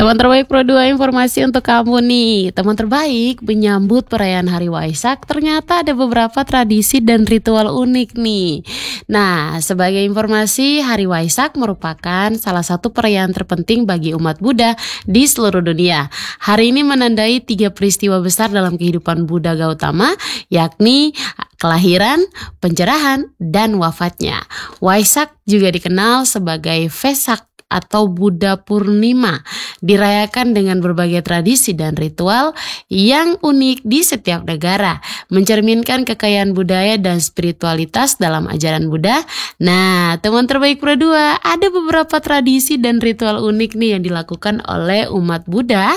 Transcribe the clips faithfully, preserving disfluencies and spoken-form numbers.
Teman terbaik Pro dua, informasi untuk kamu nih. Teman terbaik, menyambut perayaan Hari Waisak ternyata ada beberapa tradisi dan ritual unik nih. Nah, sebagai informasi, Hari Waisak merupakan salah satu perayaan terpenting bagi umat Buddha di seluruh dunia. Hari ini menandai tiga peristiwa besar dalam kehidupan Buddha Gautama, yakni kelahiran, pencerahan, dan wafatnya. Waisak juga dikenal sebagai Vesak atau Buddha Purnima, dirayakan dengan berbagai tradisi dan ritual yang unik di setiap negara, mencerminkan kekayaan budaya dan spiritualitas dalam ajaran Buddha. Nah, teman terbaik Pro dua, ada beberapa tradisi dan ritual unik nih yang dilakukan oleh umat Buddha,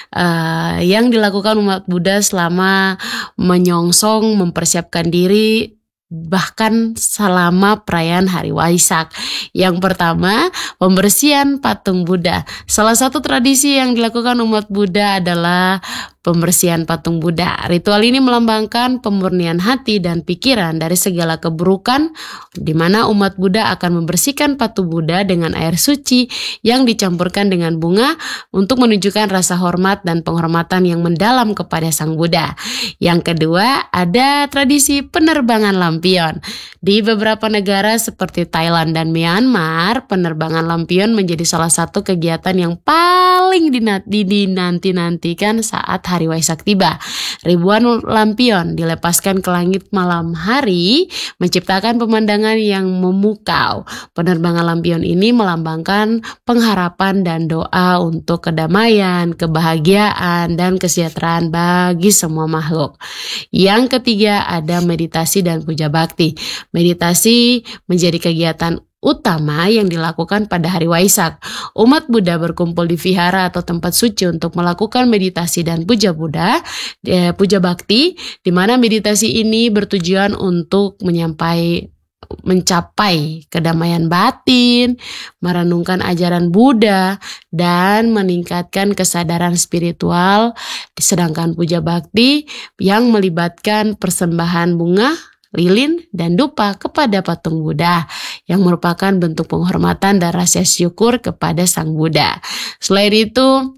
uh, yang dilakukan umat Buddha selama menyongsong, mempersiapkan diri, bahkan selama perayaan Hari Waisak. Yang pertama, pembersihan patung Buddha. Salah satu tradisi yang dilakukan umat Buddha adalah pembersihan patung Buddha. Ritual ini melambangkan pemurnian hati dan pikiran dari segala keburukan, di mana umat Buddha akan membersihkan patung Buddha dengan air suci yang dicampurkan dengan bunga untuk menunjukkan rasa hormat dan penghormatan yang mendalam kepada Sang Buddha. Yang kedua, ada tradisi penerbangan lampion. Di beberapa negara seperti Thailand dan Myanmar, penerbangan lampion menjadi salah satu kegiatan yang paling dinanti-nantikan saat Hari Waisak tiba. Ribuan lampion dilepaskan ke langit malam hari, menciptakan pemandangan yang memukau. Penerbangan lampion ini melambangkan pengharapan dan doa untuk kedamaian, kebahagiaan, dan kesejahteraan bagi semua makhluk. Yang ketiga, ada meditasi dan puja bakti. Meditasi menjadi kegiatan utama yang dilakukan pada Hari Waisak. Umat Buddha berkumpul di vihara atau tempat suci untuk melakukan meditasi dan puja Buddha, eh, puja bakti, di mana meditasi ini bertujuan untuk menyampai mencapai kedamaian batin, merenungkan ajaran Buddha, dan meningkatkan kesadaran spiritual. Sedangkan puja bakti yang melibatkan persembahan bunga, lilin, dan dupa kepada patung Buddha, yang merupakan bentuk penghormatan dan rasa syukur kepada Sang Buddha. Selain itu,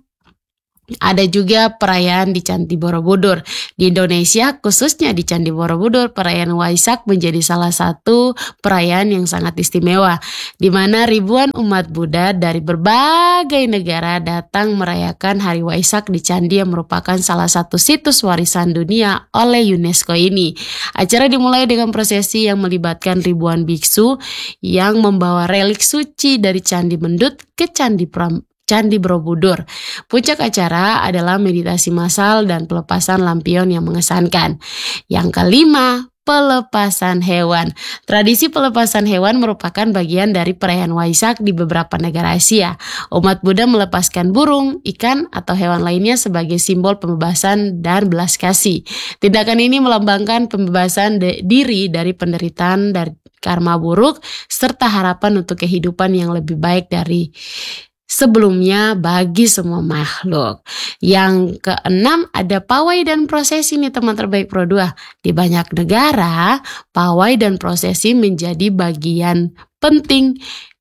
ada juga perayaan di Candi Borobudur. Di Indonesia, khususnya di Candi Borobudur, perayaan Waisak menjadi salah satu perayaan yang sangat istimewa, di mana ribuan umat Buddha dari berbagai negara datang merayakan Hari Waisak di Candi yang merupakan salah satu situs warisan dunia oleh UNESCO ini. Acara dimulai dengan prosesi yang melibatkan ribuan biksu yang membawa relik suci dari Candi Mendut ke Candi Pram Candi Borobudur. Puncak acara adalah meditasi massal dan pelepasan lampion yang mengesankan. Yang kelima, pelepasan hewan. Tradisi pelepasan hewan merupakan bagian dari perayaan Waisak di beberapa negara Asia. Umat Buddha melepaskan burung, ikan, atau hewan lainnya sebagai simbol pembebasan dan belas kasih. Tindakan ini melambangkan pembebasan de- diri dari penderitaan dari karma buruk, serta harapan untuk kehidupan yang lebih baik dari sebelumnya bagi semua makhluk. Yang keenam, ada pawai dan prosesi nih teman terbaik Pro dua. Di banyak negara, pawai dan prosesi menjadi bagian penting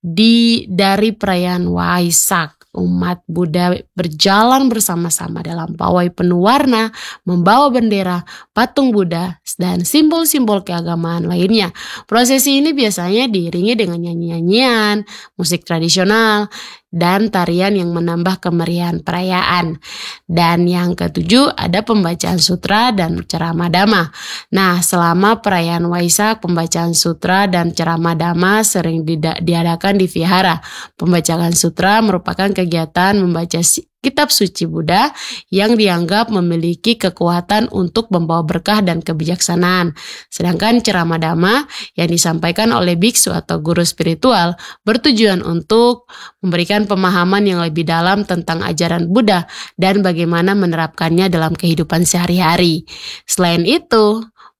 di dari perayaan Waisak. Umat Buddha berjalan bersama-sama dalam pawai penuh warna, membawa bendera, patung Buddha, dan simbol-simbol keagamaan lainnya. Prosesi ini biasanya diiringi dengan nyanyi-nyanyian, musik tradisional, dan tarian yang menambah kemeriahan perayaan. Dan yang ketujuh, ada pembacaan sutra dan ceramah dhamma. Nah, selama perayaan Waisak, pembacaan sutra dan ceramah dhamma sering diadakan di vihara. Pembacaan sutra merupakan kegiatan membaca kitab suci Buddha yang dianggap memiliki kekuatan untuk membawa berkah dan kebijaksanaan. Sedangkan ceramah dhamma yang disampaikan oleh biksu atau guru spiritual bertujuan untuk memberikan pemahaman yang lebih dalam tentang ajaran Buddha dan bagaimana menerapkannya dalam kehidupan sehari-hari. Selain itu,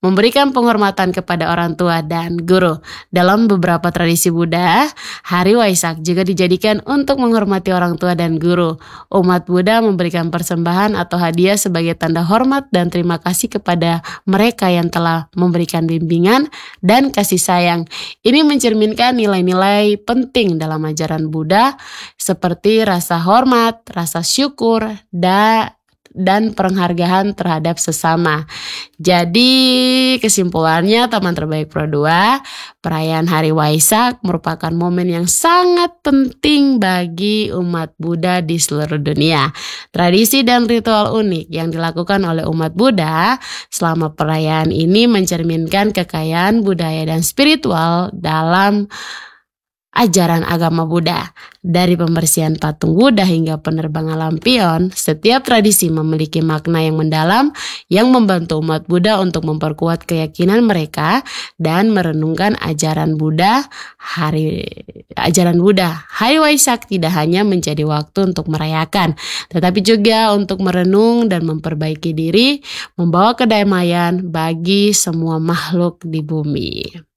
memberikan penghormatan kepada orang tua dan guru. Dalam beberapa tradisi Buddha, Hari Waisak juga dijadikan untuk menghormati orang tua dan guru. Umat Buddha memberikan persembahan atau hadiah sebagai tanda hormat dan terima kasih kepada mereka yang telah memberikan bimbingan dan kasih sayang. Ini mencerminkan nilai-nilai penting dalam ajaran Buddha seperti rasa hormat, rasa syukur, dan dan penghargaan terhadap sesama. Jadi kesimpulannya teman terbaik Pro dua, perayaan Hari Waisak merupakan momen yang sangat penting bagi umat Buddha di seluruh dunia. Tradisi dan ritual unik yang dilakukan oleh umat Buddha selama perayaan ini mencerminkan kekayaan budaya dan spiritual dalam ajaran agama Buddha. Dari pembersihan patung Buddha hingga penerbangan lampion, setiap tradisi memiliki makna yang mendalam yang membantu umat Buddha untuk memperkuat keyakinan mereka dan merenungkan ajaran Buddha. Hari ajaran Buddha, Hari Waisak tidak hanya menjadi waktu untuk merayakan, tetapi juga untuk merenung dan memperbaiki diri, membawa kedamaian bagi semua makhluk di bumi.